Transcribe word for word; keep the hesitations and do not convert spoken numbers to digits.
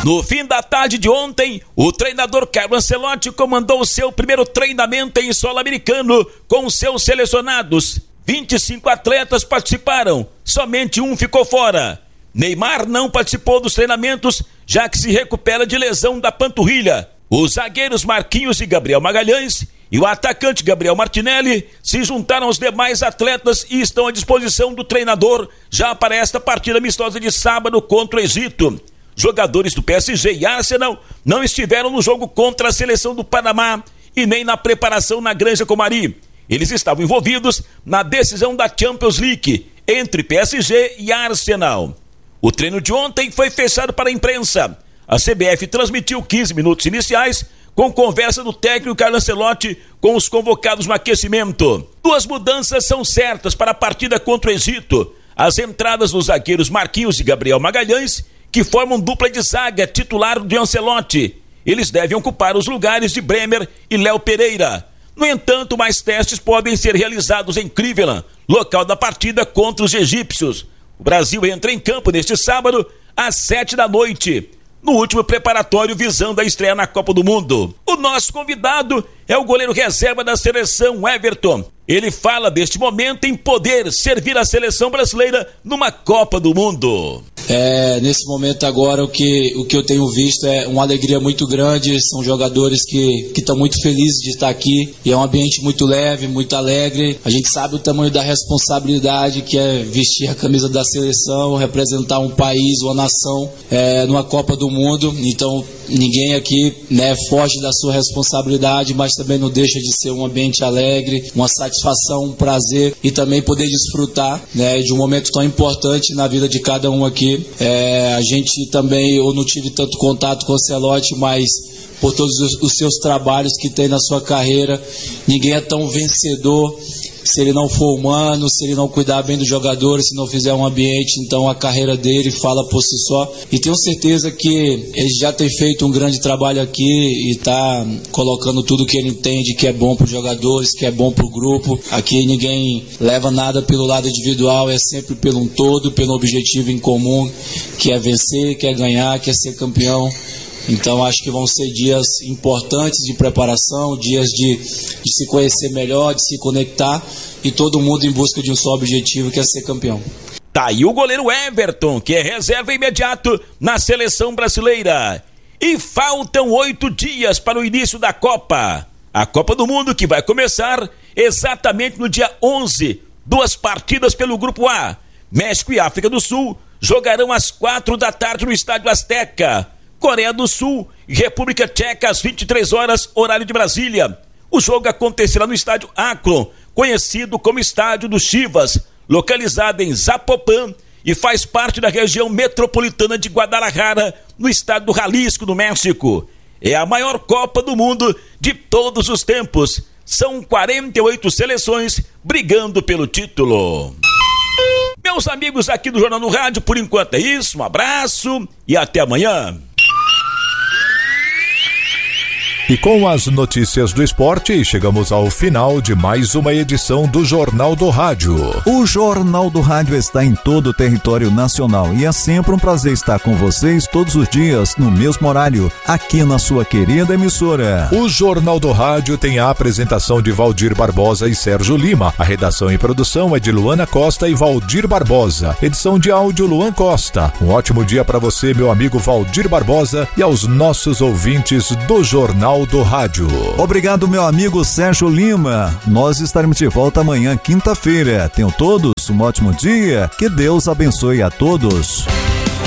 No fim da tarde de ontem, o treinador Carlo Ancelotti comandou o seu primeiro treinamento em solo americano com seus selecionados. vinte e cinco atletas participaram, somente um ficou fora. Neymar não participou dos treinamentos, já que se recupera de lesão da panturrilha. Os zagueiros Marquinhos e Gabriel Magalhães e o atacante Gabriel Martinelli se juntaram aos demais atletas e estão à disposição do treinador já para esta partida amistosa de sábado contra o Egito. Jogadores do P S G e Arsenal não estiveram no jogo contra a seleção do Panamá e nem na preparação na Granja Comari. Eles estavam envolvidos na decisão da Champions League entre P S G e Arsenal. O treino de ontem foi fechado para a imprensa. A C B F transmitiu quinze minutos iniciais com conversa do técnico Carlo Ancelotti com os convocados no aquecimento. Duas mudanças são certas para a partida contra o Egito. As entradas dos zagueiros Marquinhos e Gabriel Magalhães, que formam dupla de zaga titular de Ancelotti. Eles devem ocupar os lugares de Bremer e Léo Pereira. No entanto, mais testes podem ser realizados em Cleveland, local da partida contra os egípcios. O Brasil entra em campo neste sábado, às sete da noite, no último preparatório visando a estreia na Copa do Mundo. O nosso convidado é o goleiro reserva da seleção, Everton. Ele fala deste momento em poder servir a seleção brasileira numa Copa do Mundo. É, nesse momento agora o que, o que eu tenho visto é uma alegria muito grande. São jogadores que estão muito felizes de estar aqui e é um ambiente muito leve, muito alegre. A gente sabe o tamanho da responsabilidade que é vestir a camisa da seleção, representar um país, uma nação é, numa Copa do Mundo. Então ninguém aqui, né, foge da sua responsabilidade, mas também não deixa de ser um ambiente alegre, uma satisfação, um prazer e também poder desfrutar, né, de um momento tão importante na vida de cada um aqui. É, a gente também, eu não tive tanto contato com o Ancelotti, mas por todos os, os seus trabalhos que tem na sua carreira, ninguém é tão vencedor se ele não for humano, se ele não cuidar bem dos jogadores, se não fizer um ambiente. Então a carreira dele fala por si só, e tenho certeza que ele já tem feito um grande trabalho aqui e está colocando tudo que ele entende que é bom para os jogadores, que é bom para o grupo. Aqui ninguém leva nada pelo lado individual, é sempre pelo um todo, pelo objetivo em comum, que é vencer, que é ganhar, que é ser campeão. Então acho que vão ser dias importantes de preparação, dias de, de se conhecer melhor, de se conectar, e todo mundo em busca de um só objetivo, que é ser campeão. Tá aí o goleiro Everton, que é reserva imediato na seleção brasileira. E faltam oito dias para o início da Copa. A Copa do Mundo, que vai começar exatamente no dia onze. Duas partidas pelo Grupo A. México e África do Sul jogarão às quatro da tarde no Estádio Azteca. Coreia do Sul e República Tcheca às vinte e três horas, horário de Brasília. O jogo acontecerá no estádio Akron, conhecido como Estádio do Chivas, localizado em Zapopan e faz parte da região metropolitana de Guadalajara, no estado do Jalisco, no México. É a maior Copa do Mundo de todos os tempos. São quarenta e oito seleções brigando pelo título. Meus amigos aqui do Jornal no Rádio, por enquanto é isso. Um abraço e até amanhã. E com as notícias do esporte, chegamos ao final de mais uma edição do Jornal do Rádio. O Jornal do Rádio está em todo o território nacional e é sempre um prazer estar com vocês todos os dias, no mesmo horário, aqui na sua querida emissora. O Jornal do Rádio tem a apresentação de Valdir Barbosa e Sérgio Lima. A redação e produção é de Luana Costa e Valdir Barbosa. Edição de áudio Luan Costa. Um ótimo dia para você, meu amigo Valdir Barbosa, e aos nossos ouvintes do Jornal do Rádio. Obrigado, meu amigo Sérgio Lima. Nós estaremos de volta amanhã, quinta-feira. Tenham todos um ótimo dia. Que Deus abençoe a todos.